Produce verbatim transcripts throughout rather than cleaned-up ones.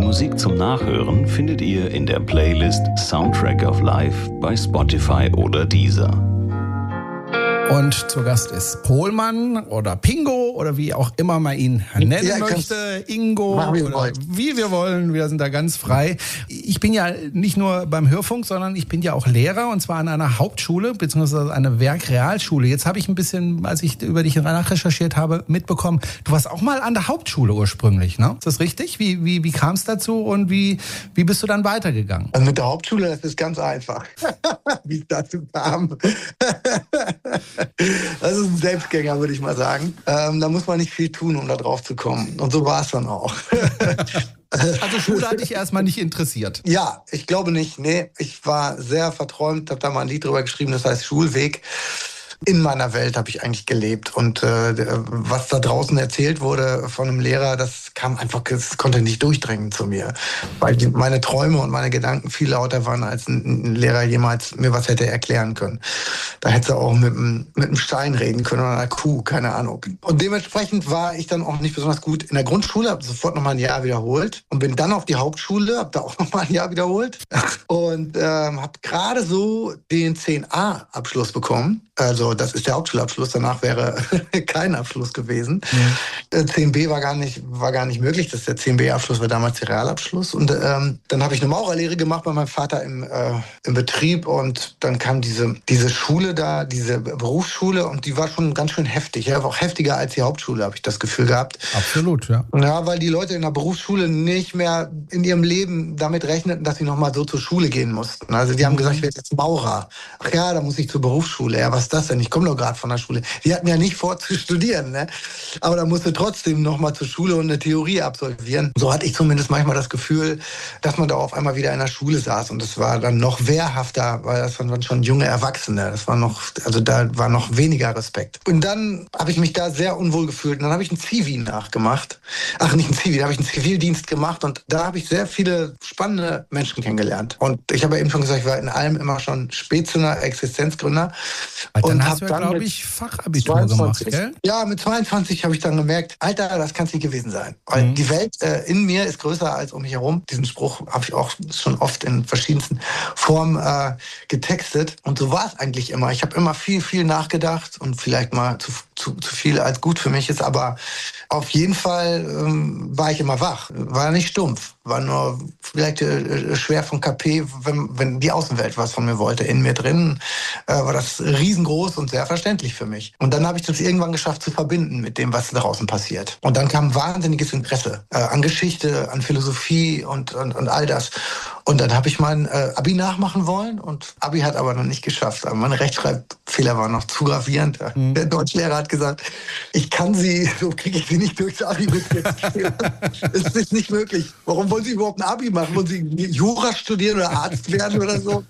Musik zum Nachhören findet ihr in der Playlist Soundtrack of Life bei Spotify oder Deezer. Und zu Gast ist Pohlmann oder Pingo oder wie auch immer man ihn nennen ja, möchte. Ingo wie oder wie wir wollen. Wir sind da ganz frei. Ich bin ja nicht nur beim Hörfunk, sondern ich bin ja auch Lehrer und zwar an einer Hauptschule beziehungsweise einer Werkrealschule. Jetzt habe ich ein bisschen, als ich über dich nachrecherchiert habe, mitbekommen, du warst auch mal an der Hauptschule ursprünglich, ne? Ist das richtig? Wie, wie, wie kam es dazu und wie, wie bist du dann weitergegangen? Also mit der Hauptschule, das ist ganz einfach, wie es dazu kam. Das ist ein Selbstgänger, würde ich mal sagen. Ähm, da muss man nicht viel tun, um da drauf zu kommen. Und so war es dann auch. Also Schule hat dich erstmal nicht interessiert? Ja, ich glaube nicht. Nee, ich war sehr verträumt, habe da mal ein Lied drüber geschrieben, das heißt Schulweg. In meiner Welt habe ich eigentlich gelebt und äh, was da draußen erzählt wurde von einem Lehrer, das kam einfach, das konnte nicht durchdringen zu mir, weil die, meine Träume und meine Gedanken viel lauter waren, als ein, ein Lehrer jemals mir was hätte erklären können. Da hätte er auch mit einem, mit einem Stein reden können oder einer Kuh, keine Ahnung. Und dementsprechend war ich dann auch nicht besonders gut in der Grundschule, habe sofort noch mal ein Jahr wiederholt und bin dann auf die Hauptschule, habe da auch noch mal ein Jahr wiederholt und ähm, habe gerade so den zehn a Abschluss bekommen. Also das ist der Hauptschulabschluss, danach wäre kein Abschluss gewesen. Ja. zehn b war gar nicht, war gar nicht möglich, das ist der zehn b Abschluss war damals der Realabschluss. Und ähm, dann habe ich eine Maurerlehre gemacht bei meinem Vater im, äh, im Betrieb und dann kam diese, diese Schule da, diese Berufsschule und die war schon ganz schön heftig. Ja, auch heftiger als die Hauptschule, habe ich das Gefühl gehabt. Absolut, ja. Ja, weil die Leute in der Berufsschule nicht mehr in ihrem Leben damit rechneten, dass sie nochmal so zur Schule gehen mussten. Also die haben gesagt, ich werde jetzt Maurer. Ach ja, da muss ich zur Berufsschule. Ja, was ist das denn? Ich komme doch gerade von der Schule. Die hatten ja nicht vor zu studieren, ne? Aber da musste trotzdem noch mal zur Schule und eine Theorie absolvieren. So hatte ich zumindest manchmal das Gefühl, dass man da auf einmal wieder in der Schule saß und das war dann noch wehrhafter, weil das waren dann schon junge Erwachsene. Das war noch, also da war noch weniger Respekt. Und dann habe ich mich da sehr unwohl gefühlt. Und dann habe ich einen Zivi nachgemacht. Ach, nicht einen Zivi, da habe ich einen Zivildienst gemacht und da habe ich sehr viele spannende Menschen kennengelernt. Und ich habe ja eben schon gesagt, ich war in allem immer schon Spätzünder, Existenzgründer. Und dann hast du ja, glaube ich, Fachabitur gemacht, gell? Ja, mit zweiundzwanzig habe ich dann gemerkt, Alter, das kann es nicht gewesen sein. Weil mhm. die Welt äh, in mir ist größer als um mich herum. Diesen Spruch habe ich auch schon oft in verschiedensten Formen äh, getextet. Und so war es eigentlich immer. Ich habe immer viel, viel nachgedacht und vielleicht mal zu, zu, zu viel als gut für mich ist. Aber auf jeden Fall ähm, war ich immer wach. War nicht stumpf. War nur vielleicht äh, schwer von K P, wenn, wenn die Außenwelt was von mir wollte. In mir drin äh, war das riesengroß und sehr verständlich für mich. Und dann habe ich das irgendwann geschafft zu verbinden mit dem, was draußen passiert. Und dann kam wahnsinniges Interesse äh, an Geschichte, an Philosophie und, und, und all das. Und dann habe ich mein äh, Abi nachmachen wollen und Abi hat aber noch nicht geschafft. Aber meine Rechtschreibfehler waren noch zu gravierend. Mhm. Der Deutschlehrer hat gesagt, ich kann sie, so kriege ich sie nicht durchs Abi mit. Es ist nicht möglich. Warum wollen Sie überhaupt ein Abi machen? Wollen Sie Jura studieren oder Arzt werden oder so?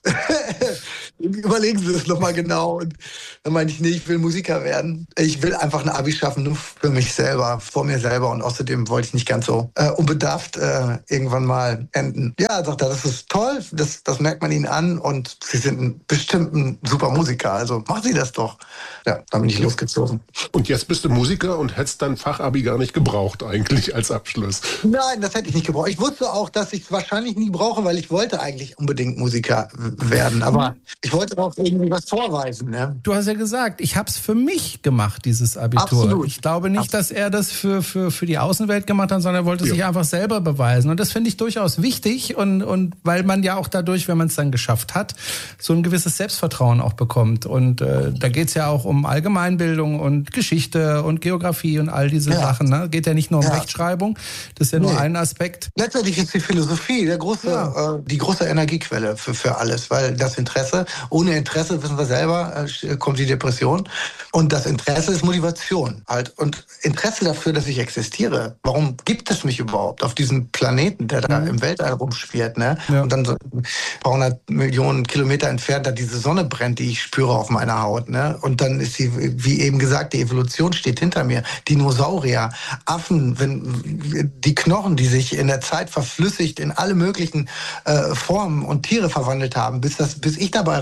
Überlegen Sie das nochmal genau. Und dann meinte ich, nee, ich will Musiker werden. Ich will einfach ein Abi schaffen, nur für mich selber, vor mir selber. Und außerdem wollte ich nicht ganz so äh, unbedarft äh, irgendwann mal enden. Ja, sagt er, das ist toll, das, das merkt man Ihnen an und Sie sind ein, bestimmt ein super Musiker. Also machen Sie das doch. Ja, dann bin ich losgezogen. Und jetzt bist du Musiker und hättest dein Fachabi gar nicht gebraucht eigentlich als Abschluss. Nein, das hätte ich nicht gebraucht. Ich wusste auch, dass ich es wahrscheinlich nie brauche, weil ich wollte eigentlich unbedingt Musiker werden. Aber ich wollte auch irgendwie was vorweisen. Ne? Du hast ja gesagt, ich habe es für mich gemacht, dieses Abitur. Absolut. Ich glaube nicht, Absolut. dass er das für, für, für die Außenwelt gemacht hat, sondern er wollte ja. sich einfach selber beweisen. Und das finde ich durchaus wichtig. Und, und weil man ja auch dadurch, wenn man es dann geschafft hat, so ein gewisses Selbstvertrauen auch bekommt. Und äh, da geht es ja auch um Allgemeinbildung und Geschichte und Geografie und all diese ja. Sachen. Ne? Geht ja nicht nur um ja. Rechtschreibung. Das ist ja nur nee. ein Aspekt. Letztendlich ist die Philosophie der große, ja. äh, die große Energiequelle für, für alles. Weil das Interesse, ohne Interesse, wissen wir selber, äh, kommt die Depression. Und das Interesse ist Motivation. Halt. Und Interesse dafür, dass ich existiere. Warum gibt es mich überhaupt auf diesem Planeten, der da mhm. im Weltall rumschwirrt? Ne? Ja. Und dann so ein paar hundert Millionen Kilometer entfernt da diese Sonne brennt, die ich spüre auf meiner Haut. Ne? Und dann ist sie, wie eben gesagt, die Evolution steht hinter mir. Dinosaurier, Affen, wenn die Knochen, die sich in der Zeit verflüssigt in alle möglichen äh, Formen und Tiere verwandelt haben, bis, das, bis ich dabei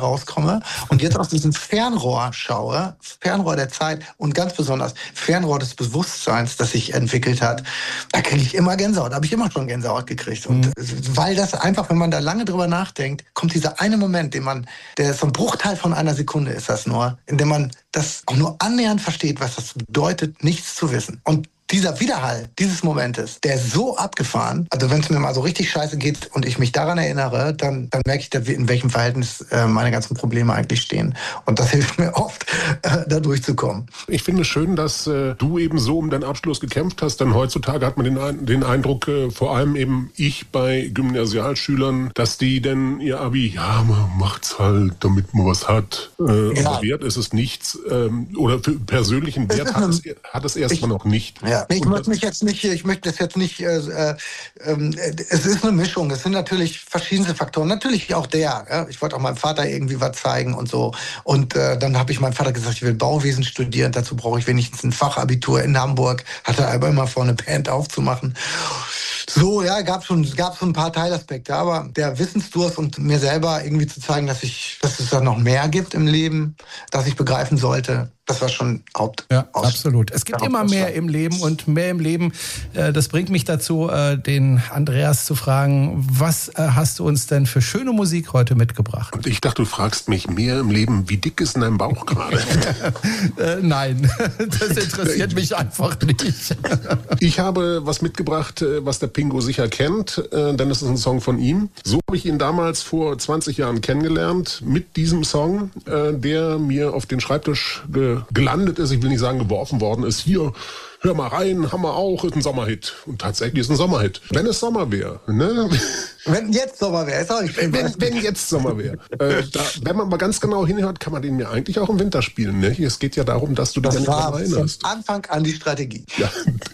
rauskomme und jetzt aus diesem Fernrohr schaue, Fernrohr der Zeit und ganz besonders Fernrohr des Bewusstseins, das sich entwickelt hat, da kriege ich immer Gänsehaut, da habe ich immer schon Gänsehaut gekriegt. Und mhm. weil das einfach, wenn man da lange drüber nachdenkt, kommt dieser eine Moment, den man, der ist so ein Bruchteil von einer Sekunde ist das nur, in dem man das auch nur annähernd versteht, was das bedeutet, nichts zu wissen. Und dieser Widerhall dieses Momentes, der ist so abgefahren, also wenn es mir mal so richtig scheiße geht und ich mich daran erinnere, dann, dann merke ich, in welchem Verhältnis äh, meine ganzen Probleme eigentlich stehen. Und das hilft mir oft, äh, da durchzukommen. Ich finde es schön, dass äh, du eben so um deinen Abschluss gekämpft hast, denn heutzutage hat man den, den Eindruck, äh, vor allem eben ich bei Gymnasialschülern, dass die denn ihr Abi, ja, man macht's halt, damit man was hat. Äh, ja. Aber wert ist es nichts. Ähm, oder für persönlichen Wert hat es, hat es erstmal noch nicht. Ja. Ich möchte mich jetzt nicht, ich möchte das jetzt nicht, äh, äh, es ist eine Mischung, es sind natürlich verschiedene Faktoren, natürlich auch der, ja? Ich wollte auch meinem Vater irgendwie was zeigen und so und äh, dann habe ich meinem Vater gesagt, ich will Bauwesen studieren, dazu brauche ich wenigstens ein Fachabitur in Hamburg, hatte aber immer vor, eine Band aufzumachen. So, ja, gab schon, gab schon ein paar Teilaspekte, aber der Wissensdurst und mir selber irgendwie zu zeigen, dass ich, dass es da noch mehr gibt im Leben, dass ich begreifen sollte, das war schon Haupt. Ja, aus, absolut. Es gibt immer mehr im Leben und mehr im Leben. Äh, das bringt mich dazu, äh, den Andreas zu fragen, was äh, hast du uns denn für schöne Musik heute mitgebracht? Und ich dachte, du fragst mich mehr im Leben, wie dick ist in deinem Bauch gerade? äh, nein, das interessiert mich einfach nicht. Ich habe was mitgebracht, was der Pingo sicher kennt, denn es ist ein Song von ihm. So habe ich ihn damals vor zwanzig Jahren kennengelernt, mit diesem Song, der mir auf den Schreibtisch ge- gelandet ist, ich will nicht sagen geworfen worden ist. Hier, hör mal rein, haben wir auch, ist ein Sommerhit. Und tatsächlich ist ein Sommerhit. Wenn es Sommer wäre. Ne? Wenn jetzt Sommer wäre, ist auch nicht wenn, wenn, wenn jetzt Sommer wäre. äh, da, wenn man mal ganz genau hinhört, kann man den ja eigentlich auch im Winter spielen. Ne? Es geht ja darum, dass du dich das daran war erinnerst. Von Anfang an die Strategie. Ja.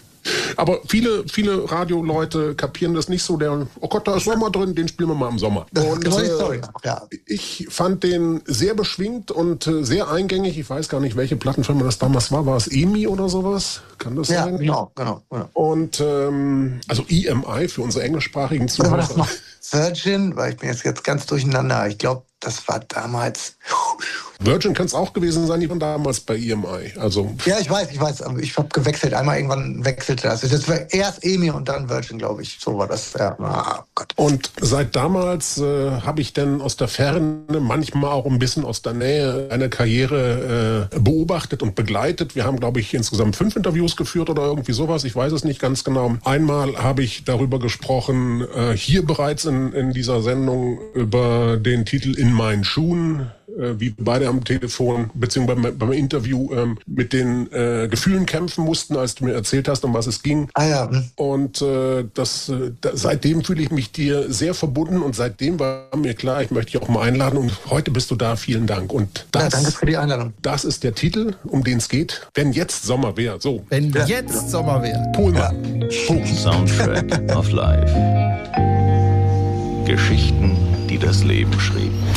Aber viele, viele Radioleute kapieren das nicht so. Der, oh Gott, da ist Sommer drin, den spielen wir mal im Sommer. Und, genau die äh, Story. Ja. Ich fand den sehr beschwingt und äh, sehr eingängig. Ich weiß gar nicht, welche Plattenfirma das damals war. War es E M I oder sowas? Kann das ja, sein? Genau, genau, genau. Und ähm, also E M I für unsere englischsprachigen Zuhörer. War das noch Virgin? Weil ich bin jetzt, jetzt ganz durcheinander. Ich glaube, das war damals... Virgin kann es auch gewesen sein, die waren damals bei E M I. Also ja, ich weiß, ich weiß. Ich habe gewechselt. Einmal irgendwann wechselte das. Das war erst E M I und dann Virgin, glaube ich. So war das. Ja. Oh Gott. Und seit damals äh, habe ich dann aus der Ferne, manchmal auch ein bisschen aus der Nähe, eine Karriere äh, beobachtet und begleitet. Wir haben, glaube ich, insgesamt fünf Interviews geführt oder irgendwie sowas. Ich weiß es nicht ganz genau. Einmal habe ich darüber gesprochen, äh, hier bereits in, in dieser Sendung, über den Titel In meinen Schuhen, wie wir beide am Telefon beziehungsweise beim, beim Interview ähm, mit den äh, Gefühlen kämpfen mussten, als du mir erzählt hast, um was es ging. Ah ja. Und äh, das, äh, da, seitdem fühle ich mich dir sehr verbunden und seitdem war mir klar, ich möchte dich auch mal einladen und heute bist du da. Vielen Dank. Und das, ja, danke für die Einladung. Das ist der Titel, um den es geht. Wenn jetzt Sommer wäre. So. Wenn ja. jetzt Sommer wäre. Pohlmann. Ja. Soundtrack of Life. Geschichten, die das Leben schrieb.